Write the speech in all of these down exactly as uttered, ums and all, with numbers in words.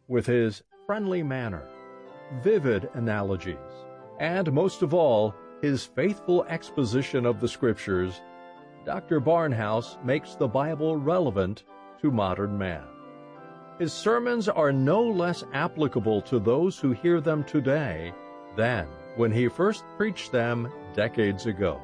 with his friendly manner, vivid analogies, and most of all, his faithful exposition of the Scriptures, Doctor Barnhouse makes the Bible relevant to modern man. His sermons are no less applicable to those who hear them today than when he first preached them decades ago.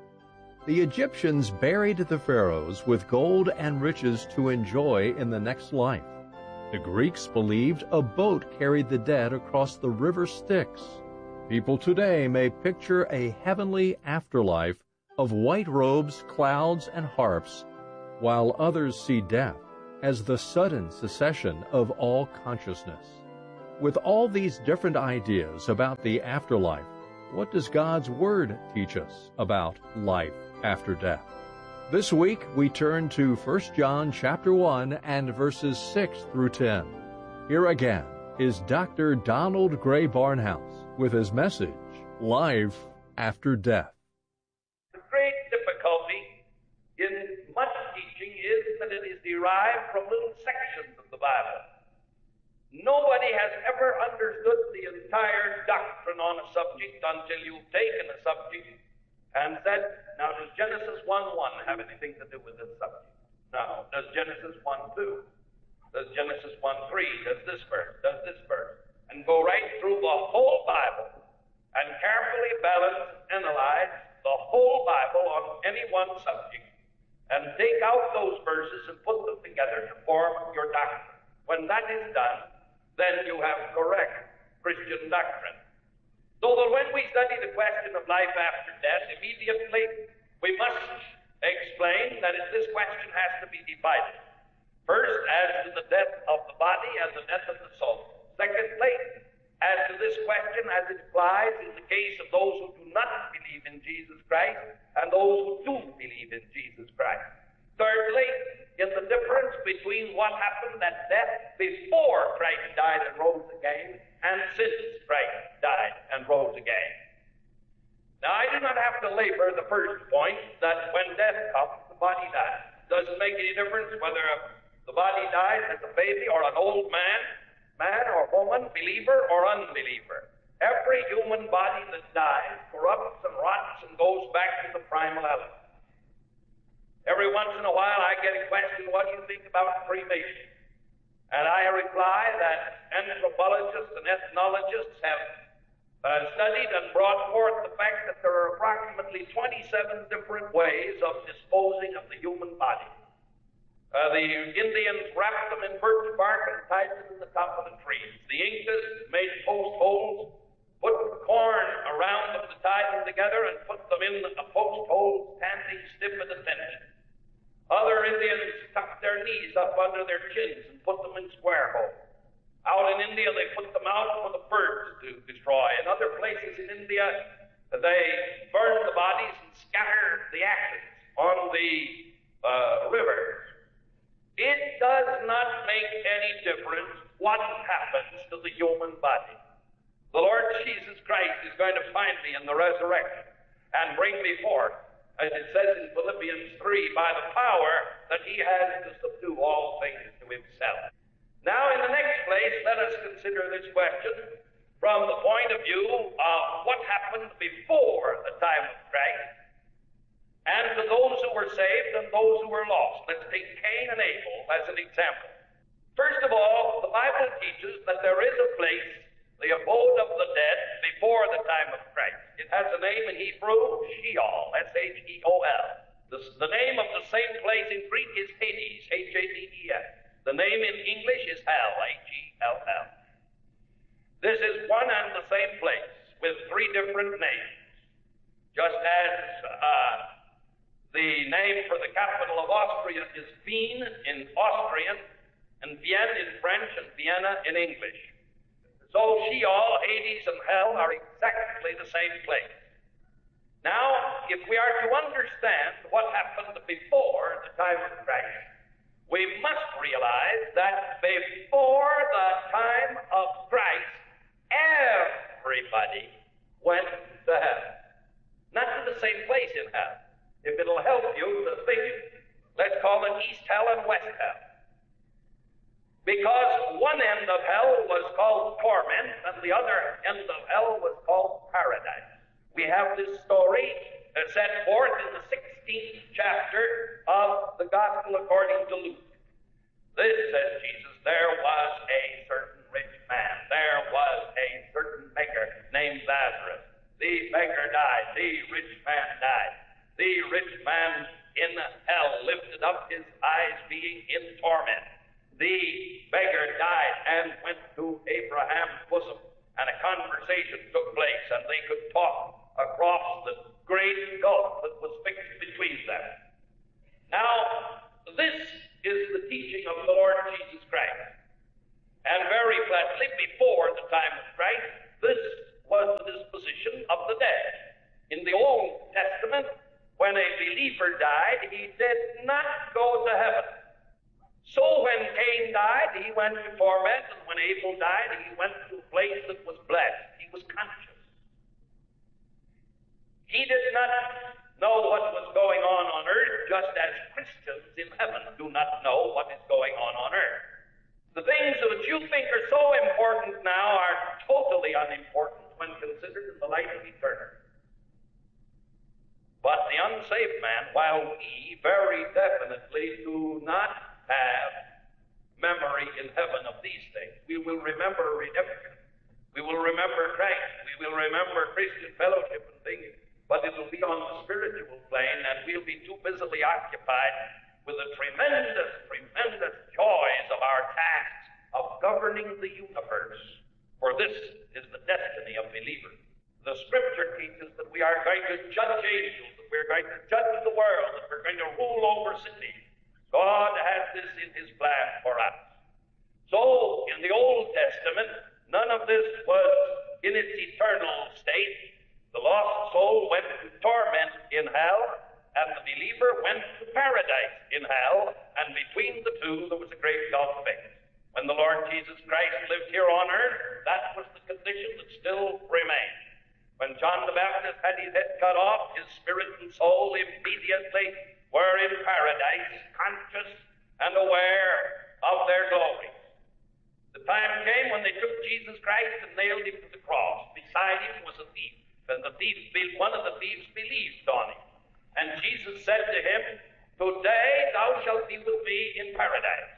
The Egyptians buried the pharaohs with gold and riches to enjoy in the next life. The Greeks believed a boat carried the dead across the river Styx. People today may picture a heavenly afterlife of white robes, clouds, and harps, while others see death as the sudden cessation of all consciousness. With all these different ideas about the afterlife, what does God's Word teach us about life after death? This week we turn to First John chapter one and verses six through ten. Here again is Doctor Donald Gray Barnhouse with his message, Life After Death. The great difficulty in much teaching is that it is derived from little sections of the Bible. Nobody has ever understood the entire doctrine on a subject until you've taken a subject and said, now does Genesis one one have anything to do with this subject? No. Does Genesis one two? Does Genesis one three? Does this verse? Does this verse? And go right through the whole Bible and carefully balance and analyze the whole Bible on any one subject and take out those verses and put them together to form your doctrine. When that is done, then you have correct Christian doctrine. So that when we study the question of life after death, immediately we must explain that this question has to be divided. First, as to the death of the body and the death of the soul. Secondly, as to this question as it applies in the case of those who do not believe in Jesus Christ and those who do believe in Jesus Christ. Thirdly, in the difference between what happened at death before Christ died and rose again and since Christ died and rose again. Now, I do not have to labor the first point that when death comes, the body dies. Doesn't make any difference whether the body dies as a baby or an old man, man or woman, believer or unbeliever. Every human body that dies corrupts and rots and goes back to the primal element. Every once in a while I get a question, what do you think about cremation? And I reply that anthropologists and ethnologists have uh, studied and brought forth the fact that there are approximately twenty-seven different ways of disposing of the human body. Uh, the Indians wrapped them in birch bark and tied them to the top of the trees. The Incas made post holes, put corn around them to tie them together and put them in a post hole, standing stiff at attention. Other Indians tucked their knees up under their chins and put them in square holes. Out in India, they put them out for the birds to destroy. In other places in India, they burned the bodies and scattered the ashes on the uh, rivers. It does not make any difference what happens to the human body. The Lord Jesus Christ is going to find me in the resurrection and bring me forth, as it says in Philippians three, by the power that he has to subdue all things to himself. Now, in the next place, let us consider this question from the point of view of what happened before the time of Christ, and to those who were saved and those who were lost. Let's take Cain and Abel as an example. First of all, the Bible teaches that there is a place, the abode of the dead, before the time of Christ. It has a name in Hebrew, Sheol, S H E O L. The, the name of the same place in Greek is Hades, H A D E S. The name in English is hell, H E L L. This is one and the same place with three different names. Just as uh, the name for the capital of Austria is Wien in Austrian, and Vienne in French, and Vienna in English. So Sheol, Hades, and hell are exactly the same place. Now, if we are to understand what happened before the time of Christ, we must realize that before the time of Christ, everybody went to hell. Not to the same place in hell. If it'll help you to think, let's call it East Hell and West Hell. because one end of hell was called torment and the other end of hell was called paradise. We have this story uh, set forth in the sixteenth chapter of the Gospel according to Luke. This, says Jesus, there was a certain rich man. There was a certain beggar named Lazarus. The beggar died. The rich man died. The rich man in hell lifted up his eyes being in torment. The beggar died and went to Abraham's bosom, and a conversation took place, and they could talk across the great gulf that was fixed between them. Now, this is the teaching of the Lord Jesus Christ. And very plainly, before the time of Christ, this was the disposition of the dead. In the Old Testament, when a believer died, he did not go to heaven. So when Cain died, he went to torment, and when Abel died, he went to a place that was blessed. He was conscious. He did not know what was going on on earth, just as Christians in heaven do not know what is going on on earth. The things which you think are so important now are totally unimportant when considered in the light of eternity. But the unsaved man, while we very definitely do not have memory in heaven of these things, we will remember redemption. We will remember Christ. We will remember Christian fellowship and things. But it will be on the spiritual plane, and we'll be too busily occupied with the tremendous, tremendous joys of our tasks of governing the universe. For this is the destiny of believers. The Scripture teaches that we are going to judge angels, that we're going to judge the world, that we're going to rule over cities. God has this in His plan for us. So, in the Old Testament, none of this was in its eternal state. The lost soul went to torment in hell, and the believer went to paradise in hell, and between the two there was a great gulf fixed. When the Lord Jesus Christ lived here on earth, that was the condition that still remained. When John the Baptist had his head cut off, his spirit and soul immediately were in paradise, conscious and aware of their glory. The time came when they took Jesus Christ and nailed him to the cross. Beside him was a thief. And the thief, one of the thieves believed on him. And Jesus said to him, "Today thou shalt be with me in paradise."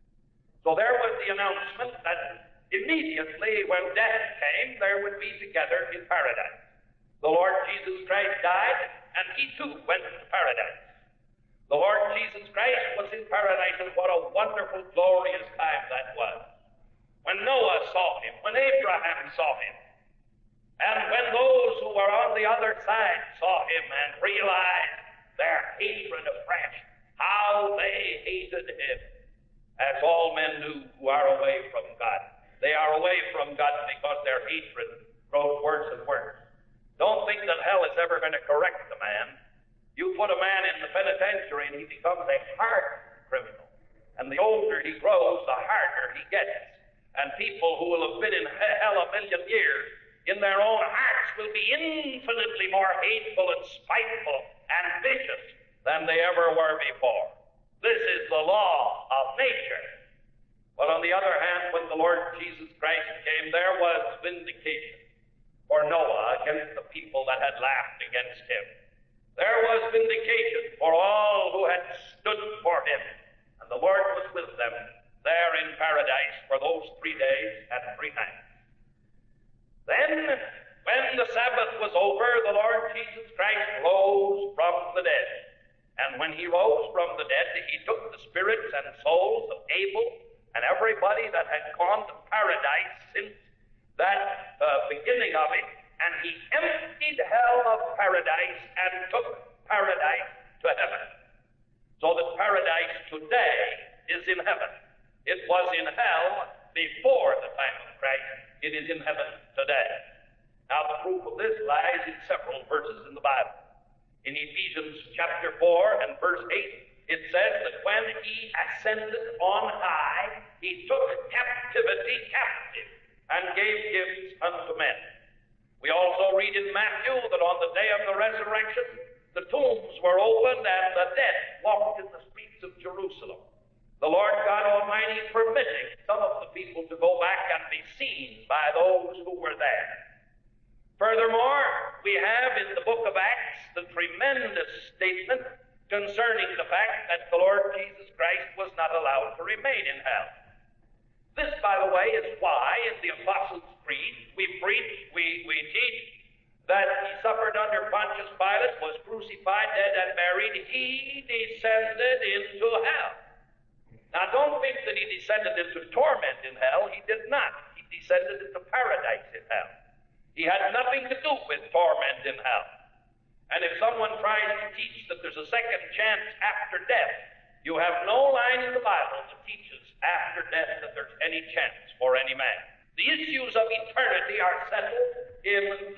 So there was the announcement that immediately when death came, there would be together in paradise. The Lord Jesus Christ died, and he too went to paradise. The Lord Jesus Christ was in paradise, and what a wonderful, glorious time that was. When Noah saw him, when Abraham saw him, and when those who were on the other side saw him and realized their hatred afresh, how they hated him, as all men do who are away from God. They are away from God because their hatred grows worse and worse. Don't think that hell is ever going to correct the man. You put a man in the penitentiary and he becomes a hardened criminal. And the older he grows, the harder he gets. And people who will have been in hell a million years, in their own hearts will be infinitely more hateful and spiteful and vicious than they ever were before. This is the law of nature. But on the other hand, when the Lord Jesus Christ came, there was vindication for Noah against the people that had laughed against him. There was vindication for all who had stood for him. And the Lord was with them there in paradise for those three days and three nights. Then, when the Sabbath was over, the Lord Jesus Christ rose from the dead. And when he rose from the dead, he took the spirits and souls of Abel and everybody that had gone to paradise since that uh, beginning of it, and he emptied hell of paradise and took paradise to heaven. So that paradise today is in heaven. It was in hell before the time of Christ. It is in heaven today. Now the proof of this lies in several verses in the Bible. In Ephesians chapter four and verse eight, it says that when he ascended on high, he took captivity captive and gave gifts unto men. We also read in Matthew that on the day of the resurrection, the tombs were opened and the dead walked in the streets of Jerusalem. the Lord God Almighty permitting some of the people to go back and be seen by those who were there. Furthermore, we have in the book of Acts the tremendous statement concerning the fact that the Lord Jesus Christ was not allowed to remain in hell. This, by the way, is why in the Apostles' Creed we preach, we, we teach that he suffered under Pontius Pilate, was crucified, dead, and buried. He descended into hell. Now, don't think that he descended into torment in hell. He did not. He descended into paradise in hell. He had nothing to do with torment in hell. And if someone tries to teach that there's a second chance after death, you have no line in the Bible that teaches after death that there's any chance for any man. The issues of eternity are settled in